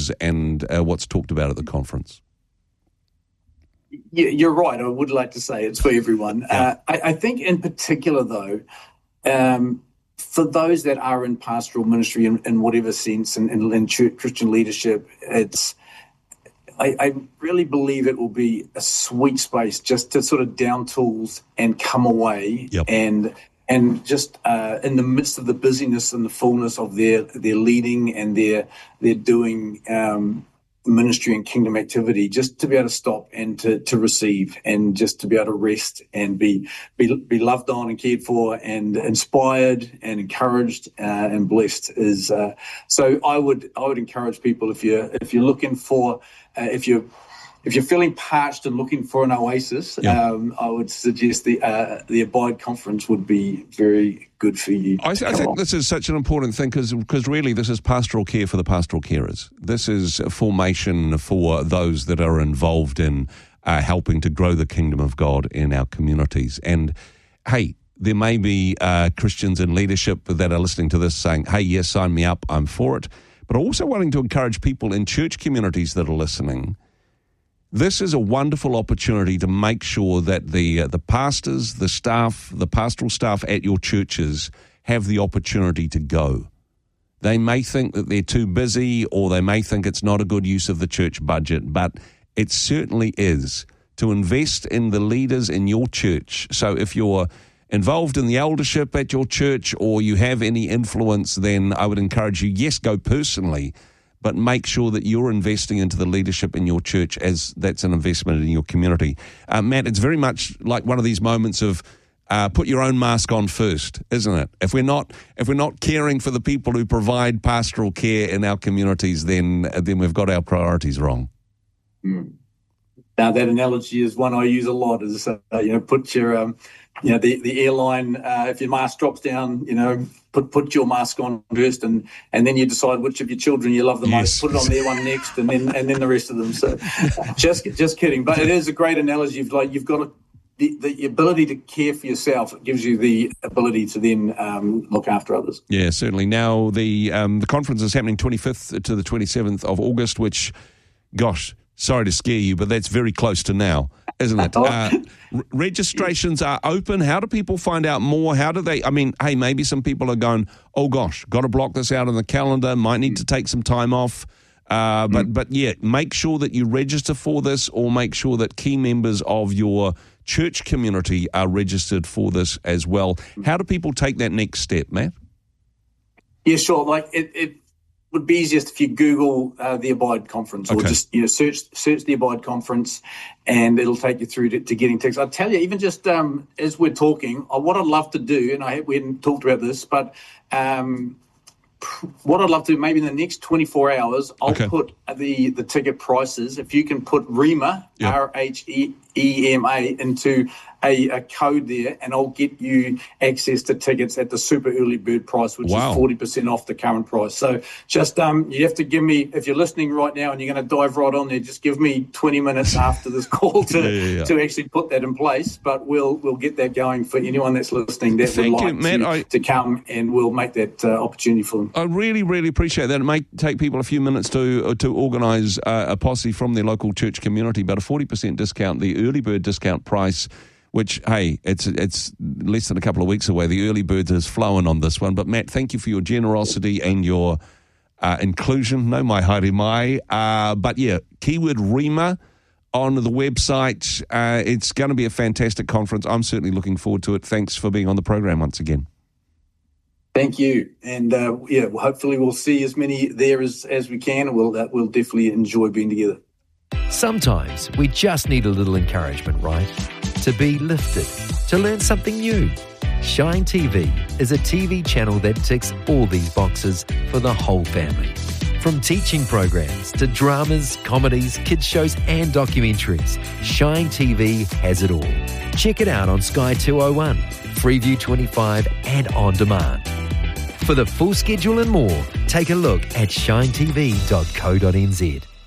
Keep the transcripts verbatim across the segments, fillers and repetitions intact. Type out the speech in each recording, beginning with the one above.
churches and uh, what's talked about at the conference? Yeah, you're right. I would like to say it's for everyone. Yeah. Uh, I, I think in particular, though, um, for those that are in pastoral ministry in, in whatever sense, and in, in, in church, Christian leadership, it's I, I really believe it will be a sweet space just to sort of down tools and come away yep. and and just uh, in the midst of the busyness and the fullness of their their leading and their their doing um, ministry and kingdom activity, just to be able to stop and to, to receive and just to be able to rest and be be, be loved on and cared for and inspired and encouraged uh, and blessed is uh, so I would I would encourage people, if you're if you're looking for uh, if you're if you're feeling parched and looking for an oasis, yeah. um, I would suggest the uh, the Abide conference would be very good for you. I, I think on. This is such an important thing because really this is pastoral care for the pastoral carers. This is formation for those that are involved in uh, helping to grow the kingdom of God in our communities. And hey, there may be uh, Christians in leadership that are listening to this saying, hey, yes, sign me up, I'm for it. But also wanting to encourage people in church communities that are listening. This is a wonderful opportunity to make sure that the uh, the pastors, the staff, the pastoral staff at your churches have the opportunity to go. They may think that they're too busy, or they may think it's not a good use of the church budget, but it certainly is to invest in the leaders in your church. So if you're involved in the eldership at your church or you have any influence, then I would encourage you, yes, go personally, but make sure that you're investing into the leadership in your church as that's an investment in your community. Uh, Matt, it's very much like one of these moments of uh, put your own mask on first, isn't it? If we're not if we're not caring for the people who provide pastoral care in our communities, then then we've got our priorities wrong. Mm. Now, that analogy is one I use a lot. Is uh, you know, put your um, you know the the airline. Uh, if your mask drops down, you know. Put put your mask on first, and, and then you decide which of your children you love the yes. most. Put it on their one next, and then and then the rest of them. So, just just kidding. But it is a great analogy. Of like you've got to, the the ability to care for yourself. It gives you the ability to then um, look after others. Yeah, certainly. Now the um, the conference is happening twenty-fifth to the twenty-seventh of August. Which, gosh, sorry to scare you, but that's very close to now, isn't it? Uh, r- registrations are open. How do people find out more? How do they, I mean, hey, maybe some people are going, oh gosh, got to block this out on the calendar, might need to take some time off. Uh, but, mm. but yeah, make sure that you register for this, or make sure that key members of your church community are registered for this as well. How do people take that next step, Matt? Yeah, sure. Like it, it would be easiest if you Google uh, the Abide conference, or okay. just you know search search the Abide conference, and it'll take you through to, to getting tickets. I'll tell you, even just um, as we're talking, uh, what I'd love to do, and I we hadn't talked about this, but um, what I'd love to do, maybe in the next twenty-four hours, I'll okay. put the the ticket prices. If you can put RHEMA, yep. R H E E M A, into a, a code there, and I'll get you access to tickets at the super early bird price, which wow. is forty percent off the current price. So just um, you have to give me, if you're listening right now and you're going to dive right on there, just give me twenty minutes after this call to yeah, yeah, yeah. to actually put that in place. But we'll we'll get that going for anyone that's listening that Thank would like you, Matt. to, I, to come, and we'll make that uh, opportunity for them. I really, really appreciate that. It may take people a few minutes to to organise uh, a posse from their local church community, but a forty percent discount, the early bird discount price, which, hey, it's it's less than a couple of weeks away. The early bird has flown on this one. But, Matt, thank you for your generosity and your uh, inclusion. No mai haere mai. Uh, but, yeah, keyword RHEMA on the website. Uh, it's going to be a fantastic conference. I'm certainly looking forward to it. Thanks for being on the program once again. Thank you. And, uh, yeah, hopefully we'll see as many there as, as we can. We'll, uh, we'll definitely enjoy being together. Sometimes we just need a little encouragement, right? To be lifted, to learn something new. Shine T V is a T V channel that ticks all these boxes for the whole family. From teaching programs to dramas, comedies, kids shows and documentaries, Shine T V has it all. Check it out on Sky two oh one, Freeview twenty-five and on demand. For the full schedule and more, take a look at shine t v dot co dot n z.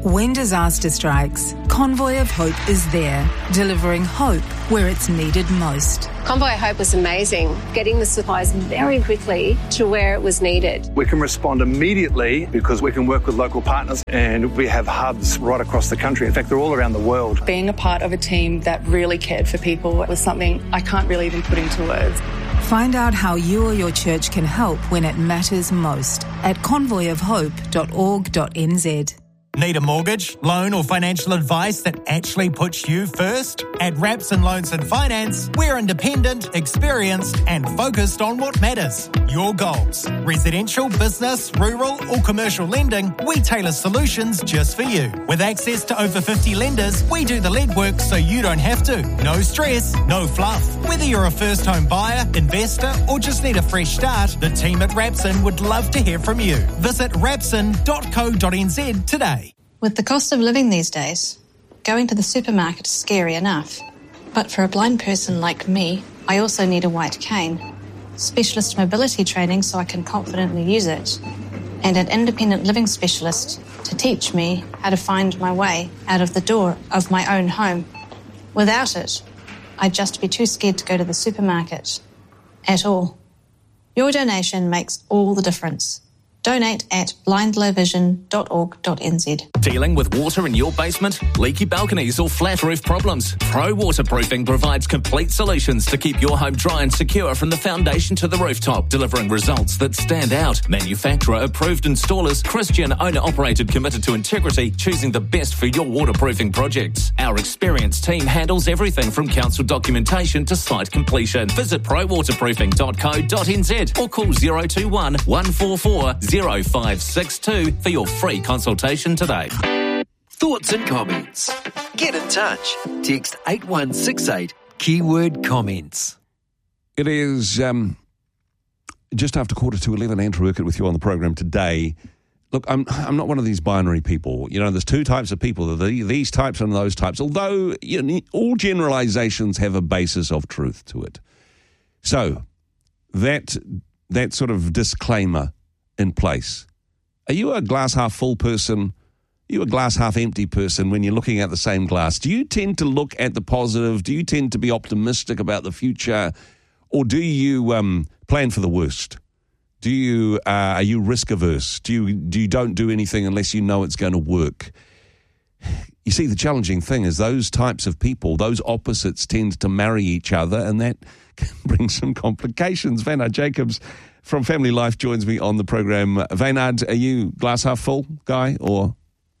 When disaster strikes, Convoy of Hope is there, delivering hope where it's needed most. Convoy of Hope was amazing, getting the supplies very quickly to where it was needed. We can respond immediately because we can work with local partners, and we have hubs right across the country. In fact, they're all around the world. Being a part of a team that really cared for people was something I can't really even put into words. Find out how you or your church can help when it matters most at convoy of hope dot org dot n z. Need a mortgage, loan or financial advice that actually puts you first? At Rapson Loans and Finance, we're independent, experienced and focused on what matters. Your goals. Residential, business, rural or commercial lending, we tailor solutions just for you. With access to over fifty lenders, we do the legwork so you don't have to. No stress, no fluff. Whether you're a first home buyer, investor or just need a fresh start, the team at Rapson would love to hear from you. Visit rapson dot co dot n z today. With the cost of living these days, going to the supermarket is scary enough. But for a blind person like me, I also need a white cane, specialist mobility training so I can confidently use it, and an independent living specialist to teach me how to find my way out of the door of my own home. Without it, I'd just be too scared to go to the supermarket at all. Your donation makes all the difference. Donate at blind low vision dot org dot n z. Dealing with water in your basement, leaky balconies or flat roof problems? Pro Waterproofing provides complete solutions to keep your home dry and secure from the foundation to the rooftop, delivering results that stand out. Manufacturer approved installers, Christian owner operated, committed to integrity, choosing the best for your waterproofing projects. Our experienced team handles everything from council documentation to site completion. Visit pro waterproofing dot co dot n z or call zero two one, one four four, zero five six two for your free consultation today. Thoughts and comments? Get in touch. Text eight one six eight, keyword comments. It is um, just after quarter to eleven. Andrew Urquhart with you on the program today. Look, I'm I'm not one of these binary people. You know, there's two types of people, the, these types and those types, although you know, all generalizations have a basis of truth to it. So that that sort of disclaimer in place. Are you a glass half full person? Are you a glass half empty person when you're looking at the same glass? Do you tend to look at the positive? Do you tend to be optimistic about the future? Or do you um, plan for the worst? Do you uh, are you risk averse? Do you do you don't do anything unless you know it's going to work? You see, the challenging thing is those types of people, those opposites tend to marry each other, and that can bring some complications. Vaynard Jacobs from Family Life joins me on the program. Vaynard, are you glass half full guy or?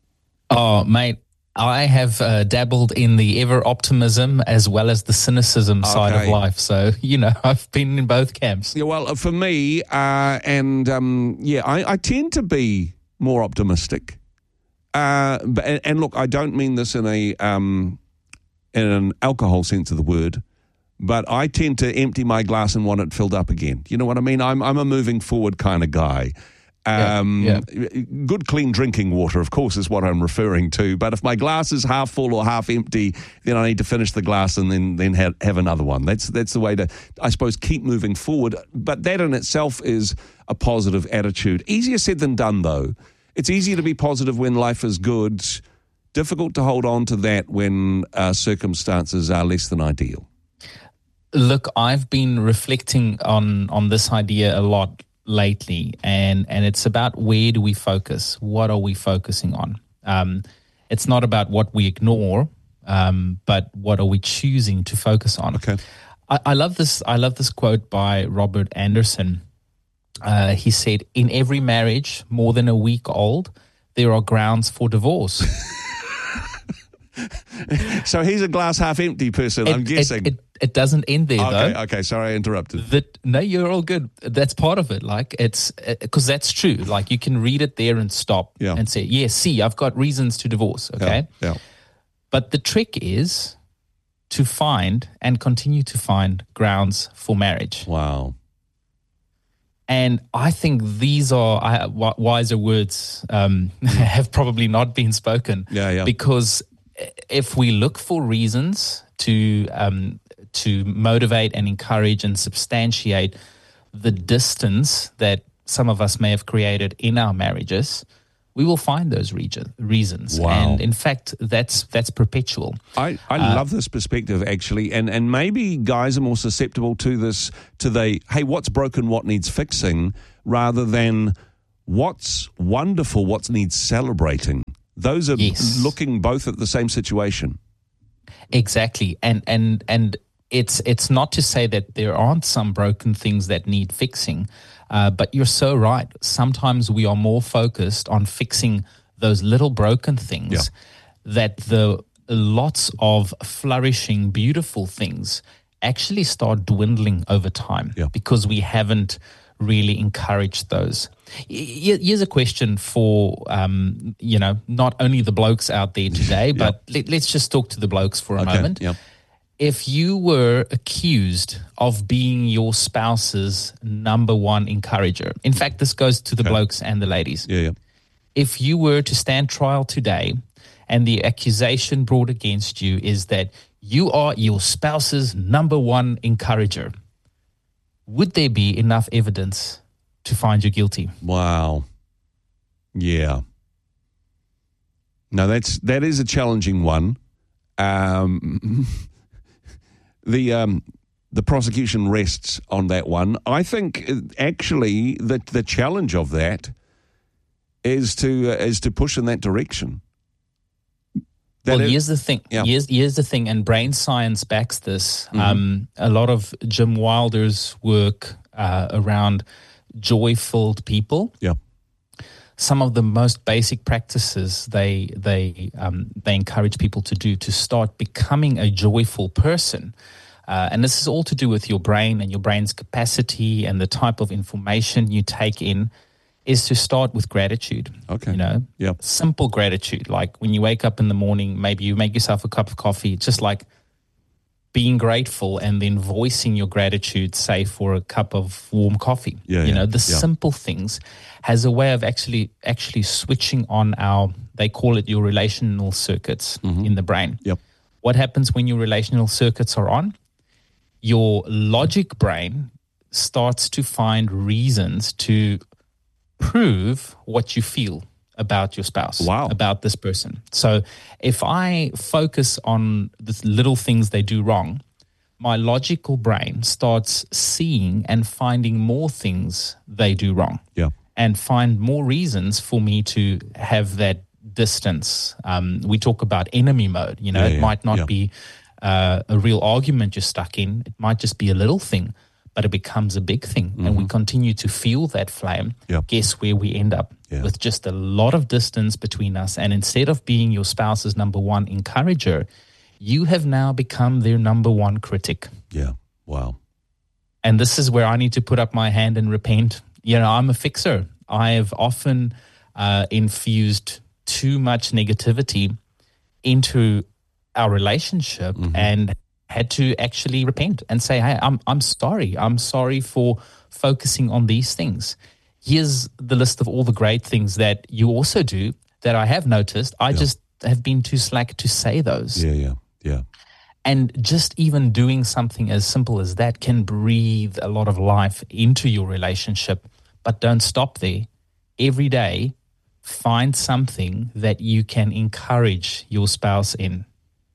Oh, mate, I have uh, dabbled in the ever optimism as well as the cynicism okay. side of life. So, you know, I've been in both camps. Yeah, well, for me, uh, and um, yeah, I, I tend to be more optimistic. Uh, and, and look, I don't mean this in a um, in an alcohol sense of the word. But I tend to empty my glass and want it filled up again. You know what I mean? I'm I'm a moving forward kind of guy. Um, yeah, yeah. Good, clean drinking water, of course, is what I'm referring to. But if my glass is half full or half empty, then I need to finish the glass and then then have, have another one. That's that's the way to, I suppose, keep moving forward. But that in itself is a positive attitude. Easier said than done, though. It's easier to be positive when life is good. Difficult to hold on to that when uh, circumstances are less than ideal. Look, I've been reflecting on, on this idea a lot lately, and, and it's about where do we focus? What are we focusing on? Um, it's not about what we ignore, um, but what are we choosing to focus on? Okay. I, I love this. I love this quote by Robert Anderson. Uh, he said, "In every marriage more than a week old, there are grounds for divorce." So he's a glass half empty person, it, I'm guessing. It, it, it doesn't end there, okay, though. Okay, sorry, I interrupted. That, no, you're all good. That's part of it. Like, it's because that's true. Like, you can read it there and stop yeah. and say, yeah, see, I've got reasons to divorce, okay? Yeah, yeah. But the trick is to find and continue to find grounds for marriage. Wow. And I think these are I, wiser words um, have probably not been spoken. Yeah, yeah. Because if we look for reasons to um, to motivate and encourage and substantiate the distance that some of us may have created in our marriages, we will find those region, reasons. Wow. And in fact, that's that's perpetual. I, I uh, love this perspective, actually. And, and maybe guys are more susceptible to this, to the, hey, what's broken, what needs fixing, rather than what's wonderful, what needs celebrating. Those are yes. looking both at the same situation. Exactly. And and and it's it's not to say that there aren't some broken things that need fixing, uh, but you're so right. Sometimes we are more focused on fixing those little broken things yeah. that the lots of flourishing, beautiful things actually start dwindling over time yeah. because we haven't really encouraged those. Here's a question for, um, you know, not only the blokes out there today, yep. but let, let's just talk to the blokes for a okay. moment. Yep. If you were accused of being your spouse's number one encourager, in fact, this goes to the okay. blokes and the ladies. Yeah, yeah. If you were to stand trial today and the accusation brought against you is that you are your spouse's number one encourager, would there be enough evidence to find you guilty? Wow. Yeah. No, that's that is a challenging one. Um, the um, the prosecution rests on that one. I think actually the the challenge of that is to uh, is to push in that direction. That well, is, here's the thing. yeah. Here's, here's the thing, and brain science backs this. Mm-hmm. Um, a lot of Jim Wilder's work uh, around joy-filled people. Yeah. Some of the most basic practices they they um, they encourage people to do to start becoming a joyful person. Uh, and this is all to do with your brain and your brain's capacity and the type of information you take in. Is to start with gratitude. Okay. You know, yep. simple gratitude. Like when you wake up in the morning, maybe you make yourself a cup of coffee, just like being grateful and then voicing your gratitude, say, for a cup of warm coffee. Yeah, you yeah, know, the yeah. simple things has a way of actually actually switching on our, they call it your relational circuits mm-hmm. in the brain. Yep. What happens when your relational circuits are on? Your logic brain starts to find reasons to prove what you feel about your spouse, wow. about this person. So if I focus on the little things they do wrong, my logical brain starts seeing and finding more things they do wrong yeah. and find more reasons for me to have that distance. Um, we talk about enemy mode. You know, yeah, it yeah, might not yeah. be uh, a real argument you're stuck in. It might just be a little thing, but it becomes a big thing, mm-hmm. and we continue to feel that flame. Yep. Guess where we end up? Yeah. With just a lot of distance between us. And instead of being your spouse's number one encourager, you have now become their number one critic. Yeah, wow. And this is where I need to put up my hand and repent. You know, I'm a fixer. I have often uh, infused too much negativity into our relationship mm-hmm. and had to actually repent and say, hey, I'm I'm sorry. I'm sorry for focusing on these things. Here's the list of all the great things that you also do that I have noticed. I yeah. just have been too slack to say those. Yeah, yeah, yeah. And just even doing something as simple as that can breathe a lot of life into your relationship. But don't stop there. Every day, find something that you can encourage your spouse in.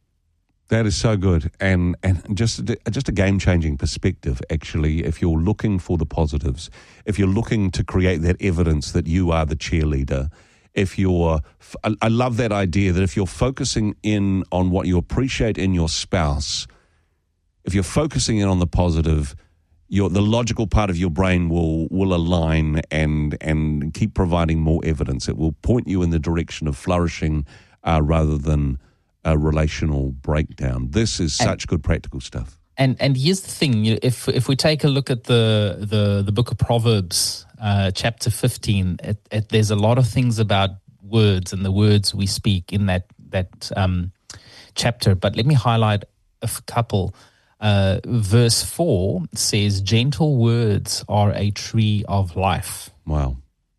That is so good, and and just just a game-changing perspective, actually, if you're looking for the positives, if you're looking to create that evidence that you are the cheerleader, if you're, I love that idea that if you're focusing in on what you appreciate in your spouse, if you're focusing in on the positive, your the logical part of your brain will will align and and keep providing more evidence. It will point you in the direction of flourishing uh, rather than a relational breakdown. This is such and, good practical stuff. And and here's the thing: if if we take a look at the the, the book of Proverbs, uh, chapter fifteen, it, it, there's a lot of things about words and the words we speak in that that um, chapter. But let me highlight a couple. Uh, verse four says, "Gentle words are a tree of life." Wow.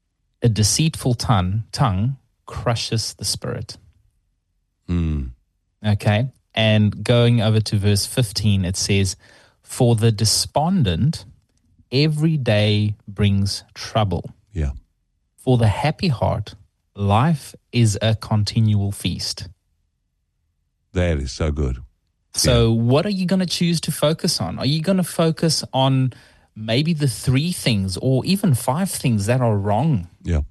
A deceitful tongue tongue crushes the spirit. Mm. Okay, and going over to verse fifteen, it says, "For the despondent, every day brings trouble. Yeah. For the happy heart, life is a continual feast. That is so good. So yeah. what are you going to choose to focus on? Are you going to focus on maybe the three things or even five things that are wrong yeah.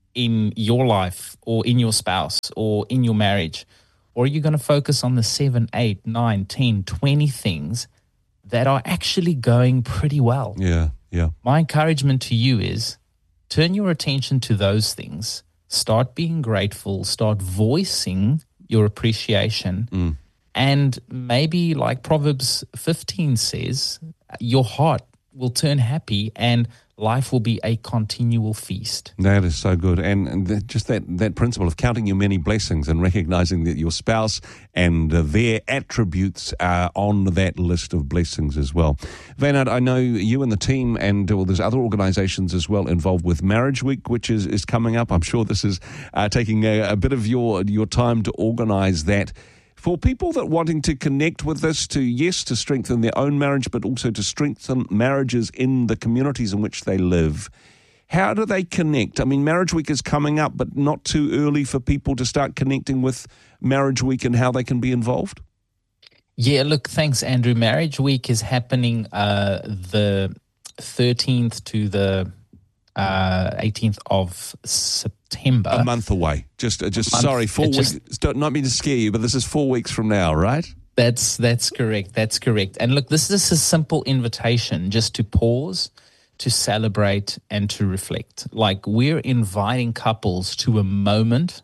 in your life or in your spouse or in your marriage? Or are you going to focus on the seven, eight, nine, ten, twenty things that are actually going pretty well? Yeah, yeah. My encouragement to you is turn your attention to those things. Start being grateful. Start voicing your appreciation. Mm. And maybe like Proverbs fifteen says, your heart will turn happy and life will be a continual feast. That is so good. And, and the, just that, that principle of counting your many blessings and recognizing that your spouse and uh, their attributes are on that list of blessings as well. Weinhard, I know you and the team and well, there's other organizations as well involved with Marriage Week, which is, is coming up. I'm sure this is uh, taking a, a bit of your, your time to organize that. For people that wanting to connect with this, to, yes, to strengthen their own marriage, but also to strengthen marriages in the communities in which they live, how do they connect? I mean, Marriage Week is coming up, but not too early for people to start connecting with Marriage Week and how they can be involved? Yeah, look, thanks, Andrew. Marriage Week is happening uh, the thirteenth to the uh, eighteenth of September. A month away. Just, uh, just month, sorry, four just, weeks. Don't, not mean to scare you, but this is four weeks from now, right? That's that's correct. That's correct. And look, this, this is a simple invitation just to pause, to celebrate, and to reflect. Like we're inviting couples to a moment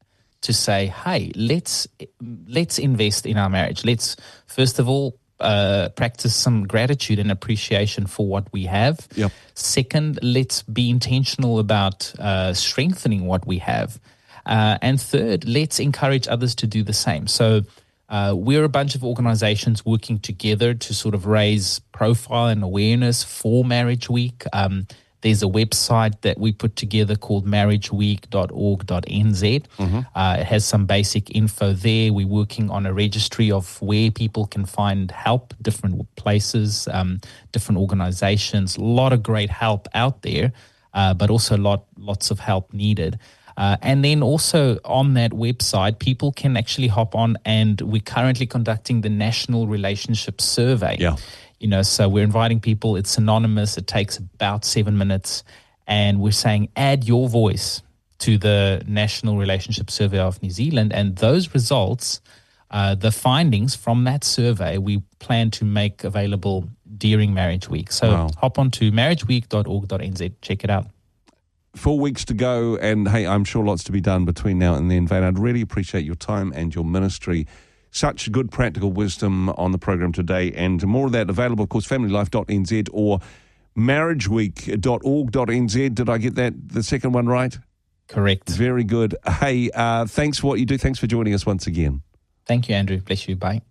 to say, hey, let's let's invest in our marriage. Let's first of all uh, practice some gratitude and appreciation for what we have. Yep. Second, let's be intentional about uh, strengthening what we have. Uh, and third, let's encourage others to do the same. So uh, we're a bunch of organizations working together to sort of raise profile and awareness for Marriage Week. Um, there's a website that we put together called marriage week dot org dot n z. Mm-hmm. Uh, it has some basic info there. We're working on a registry of where people can find help, different places, um, different organizations. A lot of great help out there, uh, but also lot lots of help needed. Uh, and then also on that website, people can actually hop on, and we're currently conducting the National Relationship Survey. Yeah. You know, so we're inviting people. It's anonymous. It takes about seven minutes. And we're saying add your voice to the National Relationship Survey of New Zealand. And those results, uh, the findings from that survey, we plan to make available during Marriage Week. So wow. hop on to marriage week dot org dot n z. Check it out. Four weeks to go, and hey, I'm sure lots to be done between now and then. Weinhard, I'd really appreciate your time and your ministry. Such good practical wisdom on the program today, and more of that available, of course, family life dot n z or marriage week dot org dot n z. Did I get that, the second one right? Correct. Very good. Hey, uh, thanks for what you do. Thanks for joining us once again. Thank you, Andrew. Bless you. Bye.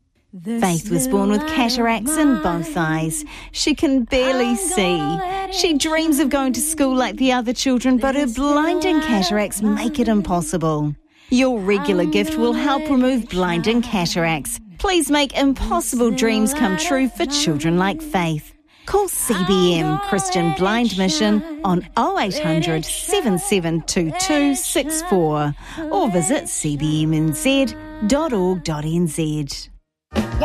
Faith was born with cataracts in both eyes. She can barely see. She dreams of going to school like the other children, but her blinding cataracts make it impossible. Your regular gift will help remove blinding cataracts. Please make impossible dreams come true for children like Faith. Call C B M Christian Blind Mission on oh eight hundred, seven seven two two six four or visit c b m n z dot org dot n z.